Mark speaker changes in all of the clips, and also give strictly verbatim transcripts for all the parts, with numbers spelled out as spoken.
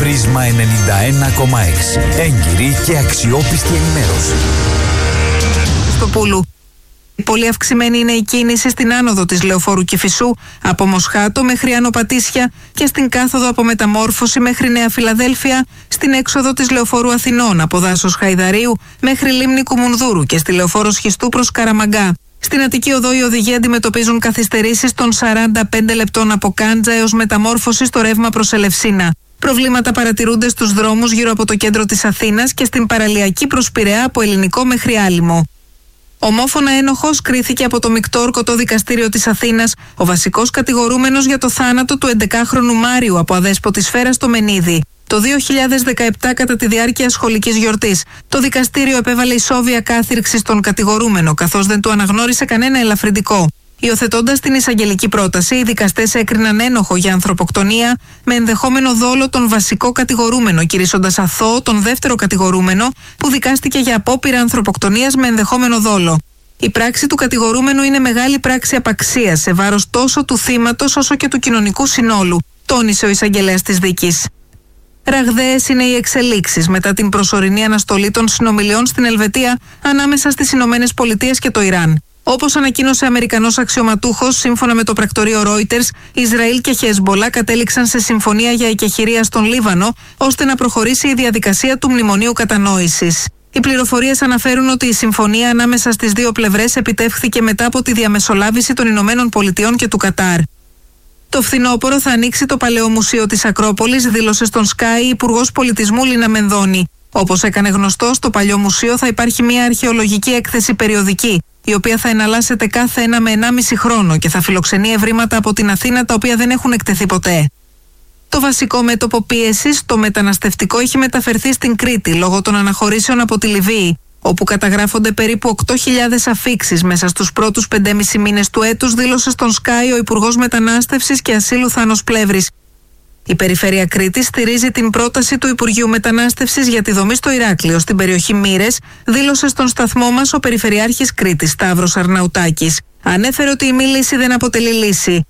Speaker 1: Πρίσμα ενενήντα ένα κόμμα έξι. Έγκυρη και αξιόπιστη ενημέρωση.
Speaker 2: Στο Πούλου. Πολύ αυξημένη είναι η κίνηση στην άνοδο της Λεωφόρου Κηφισού από Μοσχάτο μέχρι Άνω Πατήσια και στην κάθοδο από Μεταμόρφωση μέχρι Νέα Φιλαδέλφια, στην έξοδο της Λεωφόρου Αθηνών από Δάσος Χαϊδαρίου μέχρι Λίμνη Κουμουνδούρου και στη Λεωφόρο Σχιστού προς Καραμαγκά. Στην Αττική Οδό οι οδηγοί αντιμετωπίζουν καθυστερήσεις των σαράντα πέντε λεπτών από Κάντζα έως Μεταμόρφωση στο ρεύμα προς Ελευσίνα. Προβλήματα παρατηρούνται στους δρόμους γύρω από το κέντρο της Αθήνας και στην παραλιακή προς Πειραιά από Ελληνικό μέχρι Άλυμο. Ομόφωνα ένοχος κρίθηκε από το Μεικτό Ορκωτό Δικαστήριο της Αθήνας ο βασικός κατηγορούμενος για το θάνατο του έντεκάχρονου Μάριου από αδέσποτη σφαίρα στο Μενίδη. Το δύο χιλιάδες δεκαεπτά, κατά τη διάρκεια σχολικής γιορτής, το δικαστήριο επέβαλε ισόβια κάθυρξη στον κατηγορούμενο, καθώς δεν του αναγνώρισε κανένα ελαφρυντικό. Υιοθετώντας την εισαγγελική πρόταση, οι δικαστές έκριναν ένοχο για ανθρωποκτονία με ενδεχόμενο δόλο τον βασικό κατηγορούμενο, κηρύσσοντας αθώο τον δεύτερο κατηγορούμενο, που δικάστηκε για απόπειρα ανθρωποκτονίας με ενδεχόμενο δόλο. Η πράξη του κατηγορούμενου είναι μεγάλη πράξη απαξίας σε βάρος τόσο του θύματος όσο και του κοινωνικού συνόλου, τόνισε ο εισαγγελέας της δίκης. Ραγδαίες είναι οι εξελίξεις μετά την προσωρινή αναστολή των συνομιλιών στην Ελβετία ανάμεσα στις Ηνωμένες Πολιτείες και το Ιράν. Όπως ανακοίνωσε Αμερικανός αξιωματούχος, σύμφωνα με το πρακτορείο Reuters, Ισραήλ και Χεσμπολά κατέληξαν σε συμφωνία για εκεχηρία στον Λίβανο, ώστε να προχωρήσει η διαδικασία του μνημονίου κατανόησης. Οι πληροφορίες αναφέρουν ότι η συμφωνία ανάμεσα στις δύο πλευρές επιτεύχθηκε μετά από τη διαμεσολάβηση των Ηνωμένων Πολιτειών και του Κατάρ. Το φθινόπωρο θα ανοίξει το Παλαιό Μουσείο της Ακρόπολης, δήλωσε στον Sky η Υπουργός Πολιτισμού Λίνα Μενδώνη. Όπως έκανε γνωστό, στο Παλιό Μουσείο θα υπάρχει μια αρχαιολογική έκθεση περιοδική, η οποία θα εναλλάσσεται κάθε ένα με ενάμιση χρόνο και θα φιλοξενεί ευρήματα από την Αθήνα τα οποία δεν έχουν εκτεθεί ποτέ. Το βασικό μέτωπο πίεσης, το μεταναστευτικό, έχει μεταφερθεί στην Κρήτη λόγω των αναχωρήσεων από τη Λιβύη, όπου καταγράφονται περίπου οκτώ χιλιάδες αφίξεις μέσα στους πρώτους πεντέμισι μήνες του έτους, δήλωσε στον Sky ο Υπουργός Μετανάστευσης και Ασύλου Θάνος Πλεύρης. Η Περιφέρεια Κρήτης στηρίζει την πρόταση του Υπουργείου Μετανάστευσης για τη δομή στο Ηράκλειο, στην περιοχή Μύρες, δήλωσε στον σταθμό μας ο Περιφερειάρχης Κρήτης, Σταύρος Αρναουτάκης. Ανέφερε ότι η μη λύση δεν αποτελεί λύση.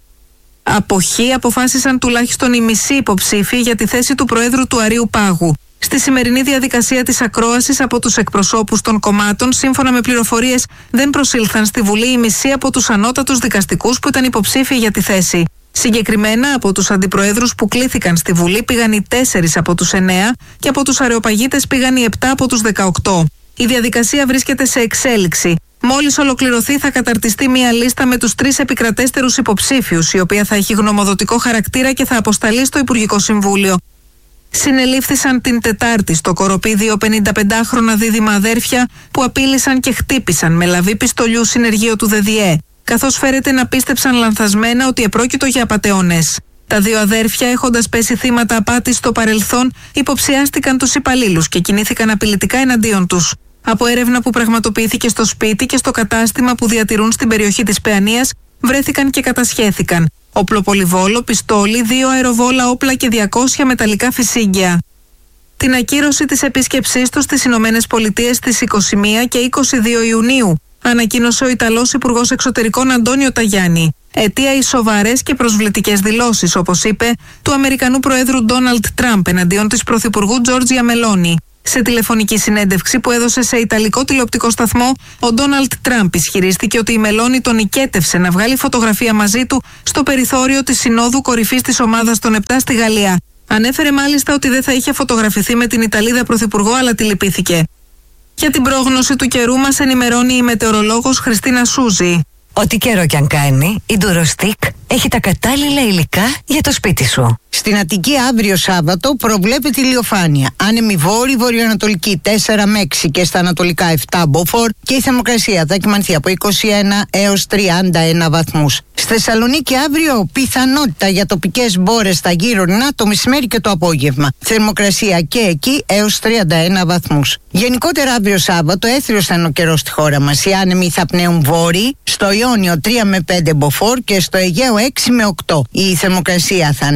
Speaker 2: Αποχή αποφάσισαν τουλάχιστον οι μισοί υποψήφοι για τη θέση του Προέδρου του Αρείου Πάγου. Στη σημερινή διαδικασία της ακρόασης από τους εκπροσώπους των κομμάτων, σύμφωνα με πληροφορίες, δεν προσήλθαν στη Βουλή οι μισοί από τους ανώτατους δικαστικούς που ήταν υποψήφιοι για τη θέση. Συγκεκριμένα, από τους αντιπροέδρους που κλήθηκαν στη Βουλή πήγαν οι τέσσερις από τους εννέα και από τους αρεοπαγίτες πήγαν οι επτά από τους δεκαοκτώ. Η διαδικασία βρίσκεται σε εξέλιξη. Μόλις ολοκληρωθεί, θα καταρτιστεί μια λίστα με τους τρεις επικρατέστερους υποψήφιους, η οποία θα έχει γνωμοδοτικό χαρακτήρα και θα αποσταλεί στο Υπουργικό Συμβούλιο. Συνελήφθησαν την Τετάρτη στο Κοροπή δύο πενηνταπεντάχρονα δίδυμα αδέρφια που απείλησαν και χτύπησαν με λαβή πιστολιού συνεργείο του ΔΔΕ, καθώς φέρεται να πίστεψαν λανθασμένα ότι επρόκειτο για απατεώνες. Τα δύο αδέρφια, έχοντας πέσει θύματα απάτης στο παρελθόν, υποψιάστηκαν τους υπαλλήλους και κινήθηκαν απειλητικά εναντίον τους. Από έρευνα που πραγματοποιήθηκε στο σπίτι και στο κατάστημα που διατηρούν στην περιοχή της Παιανίας, βρέθηκαν και κατασχέθηκαν οπλοπολιβόλο, πιστόλι, δύο αεροβόλα όπλα και διακόσια μεταλλικά φυσίγγια. Την ακύρωση της επίσκεψής του στις Ηνωμένες Πολιτείες στις είκοσι μία και είκοσι δύο Ιουνίου ανακοίνωσε ο Ιταλός Υπουργός Εξωτερικών Αντώνιο Ταγιάννη. Αιτία οι σοβαρές και προσβλητικές δηλώσεις, όπως είπε, του Αμερικανού Προέδρου Ντόναλντ Τραμπ εναντίον της Πρωθυπουργού Τζόρτζια Μελόνι. Σε τηλεφωνική συνέντευξη που έδωσε σε ιταλικό τηλεοπτικό σταθμό, ο Ντόναλντ Τραμπ ισχυρίστηκε ότι η Μελόνι τον οικέτευσε να βγάλει φωτογραφία μαζί του στο περιθώριο της Συνόδου Κορυφής της Ομάδας των επτά στη Γαλλία. Ανέφερε μάλιστα ότι δεν θα είχε φωτογραφηθεί με την Ιταλίδα Πρωθυπουργό, αλλά τη λυπήθηκε. Για την πρόγνωση του καιρού μας ενημερώνει η μετεωρολόγος Χριστίνα Σούζη.
Speaker 3: Ό,τι καιρό κι αν κάνει, η Durostec έχει τα κατάλληλα υλικά για το σπίτι σου.
Speaker 4: Στην Αττική αύριο Σάββατο προβλέπεται ηλιοφάνεια. Άνεμη βόρη, βορειοανατολική τέσσερα με έξι και στα ανατολικά επτά μποφόρ και η θερμοκρασία θα κυμανθεί από είκοσι ένα έως τριάντα ένα βαθμούς. Στη Θεσσαλονίκη αύριο πιθανότητα για τοπικές μπόρες στα γείτονα το μεσημέρι και το απόγευμα. Θερμοκρασία και εκεί έως τριάντα ένα βαθμούς. Γενικότερα αύριο Σάββατο έθριος θα είναι ο καιρός στη χώρα μας. Οι άνεμοι θα πνέουν βόρειοι, στο Ιόνιο τρία με πέντε μποφόρ και στο Αιγαίο έξι με οκτώ. Η θερμοκρασία θα ανέβει το μεσημέρι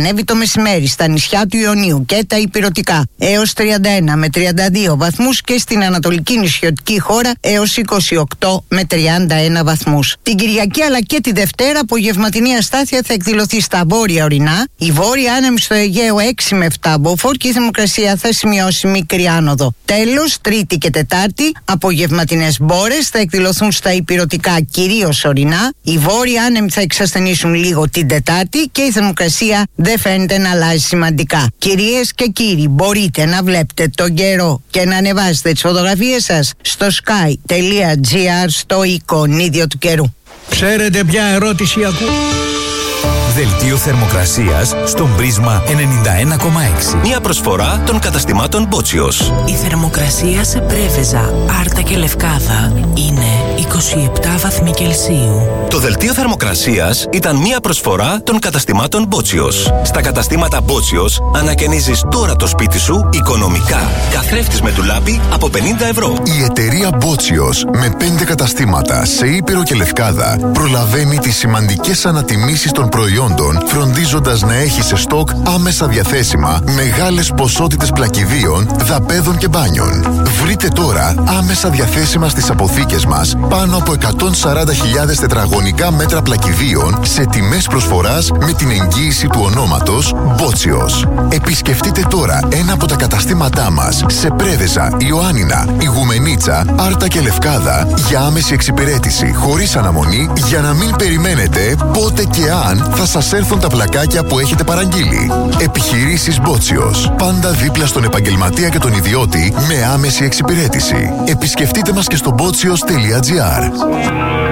Speaker 4: μεσημέρι στα νησιά του Ιωνίου και τα ηπειρωτικά έως τριάντα ένα με τριάντα δύο βαθμούς και στην ανατολική νησιωτική χώρα έως είκοσι οκτώ με τριάντα ένα βαθμούς. Την Κυριακή αλλά και τη Δευτέρα απογευματινή αστάθεια θα εκδηλωθεί στα βόρεια ορεινά, η βόρεια άνεμη στο Αιγαίο έξι με επτά μποφόρ και η θερμοκρασία θα σημειώσει μικρή άνοδο. Τέλος, Τρίτη και Τετάρτη, απογευματινές μπόρες θα εκδηλωθούν στα ηπειρωτικά κυρίως ορεινά, οι βόρειοι άνεμοι θα εξασθενήσουν λίγο την Τετάρτη και η θερμοκρασία δεν φαίνεται να αλλάζει σημαντικά. Κυρίες και κύριοι, μπορείτε να βλέπετε τον καιρό και να ανεβάσετε τις φωτογραφίες σας στο sky.gr στο εικονίδιο του καιρού.
Speaker 5: Ξέρετε ποια ερώτηση ακούω?
Speaker 1: Δελτίο θερμοκρασίας στον Πρίσμα ενενήντα ένα κόμμα έξι.
Speaker 6: Μια προσφορά των καταστημάτων Μπότσιος.
Speaker 7: Η θερμοκρασία σε Πρέβεζα, Άρτα και Λευκάδα είναι είκοσι επτά βαθμοί Κελσίου.
Speaker 6: Το δελτίο θερμοκρασίας ήταν μια προσφορά των καταστημάτων Μπότσιος. Στα καταστήματα Μπότσιος ανακαινίζεις τώρα το σπίτι σου οικονομικά. Καθρέφτης με ντουλάπι από πενήντα ευρώ.
Speaker 8: Η εταιρεία Μπότσιος με πέντε καταστήματα σε Ήπειρο και Λευκάδα προλαβαίνει τις σημαντικές ανατιμήσεις των προϊόντων, φροντίζοντας να έχει σε στόκ άμεσα διαθέσιμα μεγάλες ποσότητες πλακιδίων, δαπέδων και μπάνιων. Βρείτε τώρα άμεσα διαθέσιμα στις αποθήκες μας πάνω από εκατόν σαράντα χιλιάδες τετραγωνικά μέτρα πλακιδίων σε τιμές προσφοράς με την εγγύηση του ονόματος Μπότσιος. Επισκεφτείτε τώρα ένα από τα καταστήματά μας σε Πρέβεζα, Ιωάννινα, Ιγουμενίτσα, Άρτα και Λευκάδα για άμεση εξυπηρέτηση χωρίς αναμονή, για να μην περιμένετε πότε και αν θα σας έρθουν τα πλακάκια που έχετε παραγγείλει. Επιχειρήσεις Μπότσιος. Πάντα δίπλα στον επαγγελματία και τον ιδιώτη με άμεση εξυπηρέτηση. Επισκεφτείτε μας και στο μπότσιος τελεία τζι άρ.